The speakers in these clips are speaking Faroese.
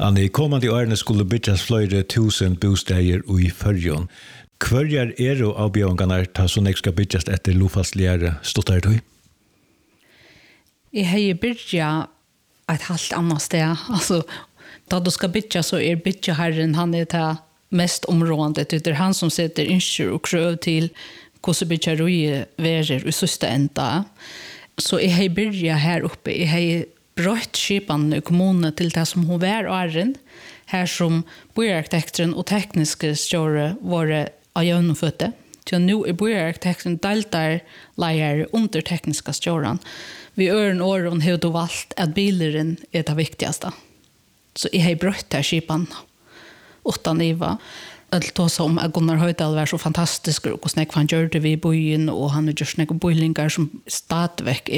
Anne, i kommande årene skulle byggas flere 1000 bostäder i Førjon. Hverjar jo avbjørngarna ta så nek skal byggas etter lofastligere ståttar tøy? Jeg har bygget et halvt annet sted. Altså, da du skal bygge så byggeherren, han det mest områdende. Det han som setter innskjør og krøv til hvordan byggerøye verer i siste enda. Så jeg har bygget her oppe. Jeg har brøtt skipene i kommunen til det som hun var åren. Her som boarkitekten og tekniske stjåre var av gjennomfødte. Så nå boarkitekten deltar leier under tekniska stjåren. Vi øren åren har du valgt at bileren det viktigaste. Så jeg har brøtt her skipene utan iva. Alt då som Gunnar Høydal var så fantastisk og hvordan han gjør det vi i byen, og han har gjort sånne bøylinger som stadigvæk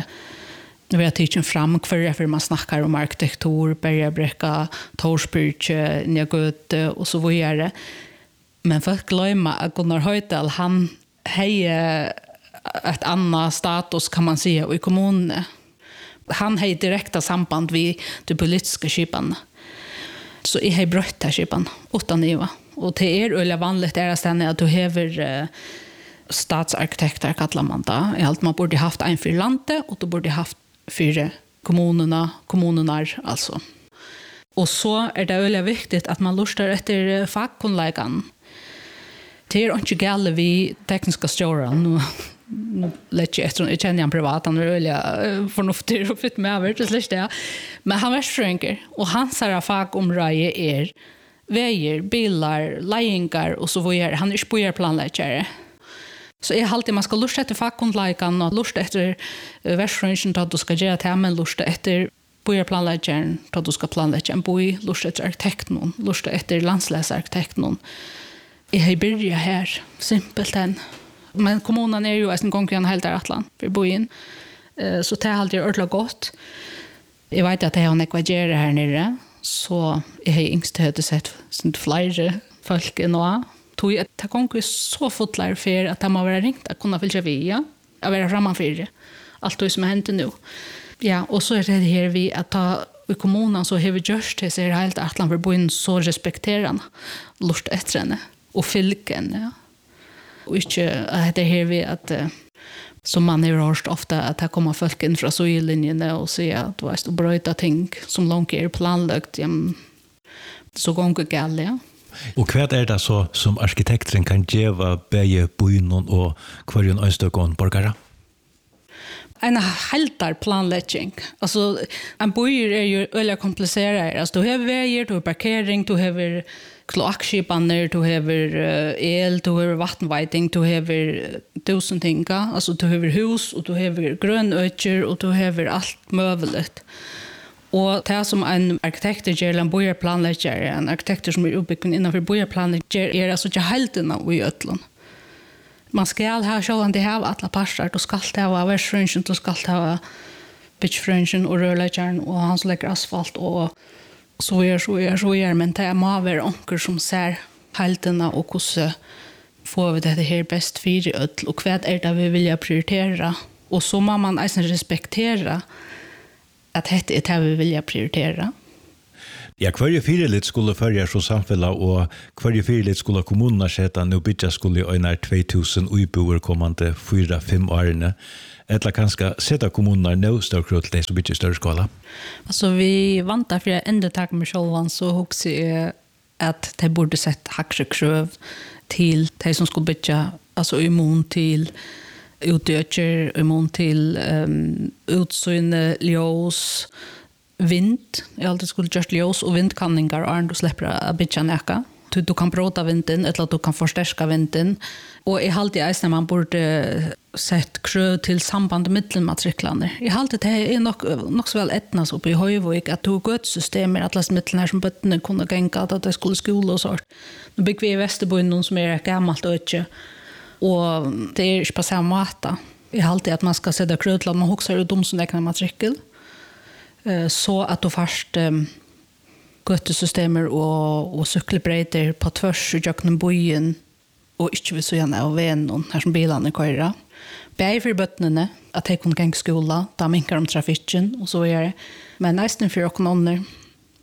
vi har tidsen fram hver for man snakker om arkitektur, Bergebrekka, Torsbyrkje, Njagøte og så videre. Men folk glemmer at Gunnar Høydal, han har ett annat status kan man säga i kommunen. Han har direkta samband med de politiska skipan. Så jag har brött här skipan utan niva. Och det är vanligt att du har statsarkitekter kallar man det. I allt man borde haft en för landet och då borde haft för kommunerna alltså. Och så är det viktigt att man lustar efter fackkonläggan. Det är inte gäller vi tekniska stjåren. Nu lätt jag känner han privat, han är förnuftig och fitt med över till släkt det. Men han var stränker och hans fackområde vägar, bilar, lejningar och så vidare. Han är spårplanläggare. Så jag alltid man ska lusta efter fackkonläggan och lusta efter västfränchen att du ska göra det, men lusta efter spårplanläggaren att du ska planlägga en boj, lusta efter arkitekten, lusta efter landsläsarkitekten. Jag har börjat här, simpelt än. Men kommunen ju en gång kan helt atlan för bojen. Så det har alltid ordla gott. Jag vet att det har nekvagerat här nere, så jag har yngst hade sett flera folk nå. Tog att det går så fotlar för att de har varit ringt att kunna fylla via. Jag vara framför allt det som hänt nu. Ja, och så är det här vi att ta i kommunen så har vi gjort det så helt atlan för bojen så respekterande lust efter henne och fylken, ja. Och inte att det här vi att som man har hört ofta att det kommer folk in från linjerna och säga att du måste bryta ting som långt planlagt så gånger gäll, ja. Och vad är det så som arkitekten kan geva bäge byn och kvarjon östökon borgare? En haltar planläggning. Alltså en by ju öliga komplicerad. Alltså du har vägar, du har parkering, du har kloakskipaner, du har el, du har vattenväting, du har tusen ting. Alltså du har hus och du har grönötter och du har allt möjligt. Och det som en arkitekt gör en bojarplanläggare, en arkitekt som är uppbyggd innanför bojarplanläggare alltså inte helt innan i ötlen. Man ska ha själva det här alla passar, du ska ha västfränchen, du ska ha bitchfränchen och rörläggaren och han lägger asfalt och så är men det må vara onker som ser halterna och hur får vi det här bäst för i öll och vad är det vi vill prioritera och så må man alltså respektera att det är det vi vill prioritera. Ja, kvarje fyrirlit skulle följa så samfälla och kvarje fyrirlit skulle kommunerna sätta nu bytja skulle öna 2000 uiboer kommande 4-5 åren. Eller kanske sätta kommunerna nu större till det så bytja större skala. Alltså vi vantar för ända tack med självan så också att det borde sätta högre krav till de som skulle bytja alltså immun till utdöcher, immun till utsyn, ljus, vind. Jag alltid skulle just ljus och vindkanningar och du släpper att bytja näka. Du kan bråta vinden eller du kan förstärka vinden. Och i halvtid är när man borde sett krö till samband med matriklarna. I halvtid det är nog så väl ettnas uppe i Höjvik att du gott system med alla smittlarna som bötterna kunde gänga att det skulle skola och sånt. Nu bygger vi i Västerbyn som är gammalt och inte. Och det är inte på samma mata. I halvtid att man ska sätta krö till att man också är dom som räknar matrikel. Så att du först göttesystemer och cykelbreder på tvärs och jöknen bojen och inte vi så gärna av vännen här som bilarna köra. Bäg för bötterna att de kan gänga skola, da minkar de trafiken och så är det. Men nästan för och någon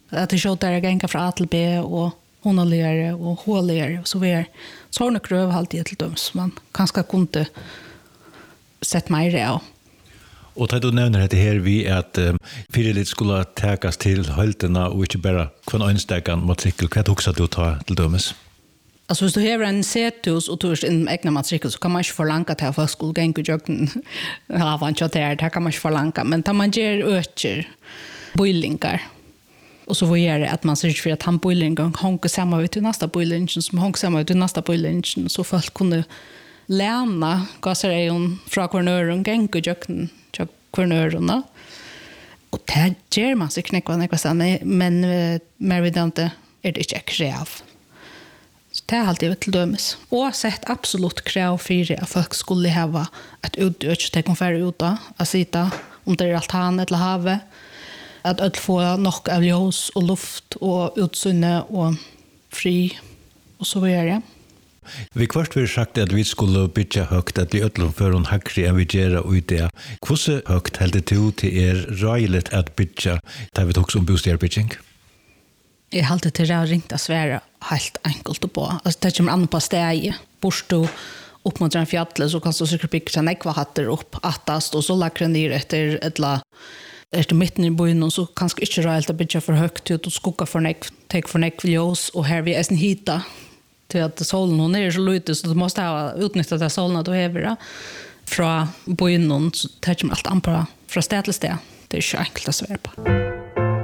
Att det showar där gänga från A till B och honoligare och håligare och så vidare. Så har det kröv alltid till döms. Man kanske kunde sett mig det. Och tar du nämner det här vi att fyrirlit skulle täckas till hölterna och inte bara kvann önstakan matrikel. Vad också du tar till dömes? Alltså hvis du har en setus och du är en egna matrikel så kan man inte förlanga till att folk skulle gänga och jöken det kan man inte förlanga. Men tar man ger öker bojlingar och så var det att man ser för att han bojlingen hånger samma ut till nästa bojlingen som hånger samma ut till nästa bojlingen så folk kunde lämna gasarejon från kornören gänga och jöken kornörerna. Och det ger man sig knäckva men mer vid inte är det inte kräv. Det är alltid till dömes. Och sett absolut krav för att folk skulle ha ett utdöds till att färre ut att sitta om det är altan eller havet. Att öll få nog av ljus och luft och utsynne och fri och så vidare. Vi kvart vi sagt att vi skulle bygga högt att vi öllum för en hackri än vi gör ut det. Hur högt hade du till röjligt att bygga? Det har vi också om bostadsbygging. Jag har alltid till att ringt att svära helt enkelt på. Alltså, det kommer an på steg. Bort du upp mot en fjäll så kan du säkert bygga sig nekva hatter upp attast och så lackra ner efter mitten i byn så kanske inte rejält att bygga för högt ut och skugga för nek ljus och här vi är en hita till att solen hon är så lite så du måste ha utnyttjat det solen att du häver från byn så det kommer allt an på från steg till steg. Det är inte enkelt att svära på.